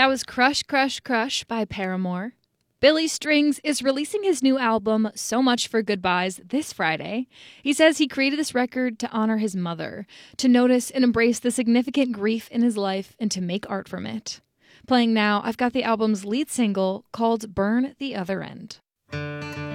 That was Crush, Crush, Crush by Paramore. Billy Strings is releasing his new album, So Much for Goodbyes, this Friday. He says he created this record to honor his mother, to notice and embrace the significant grief in his life, and to make art from it. Playing now, I've got the album's lead single called Burn the Other End.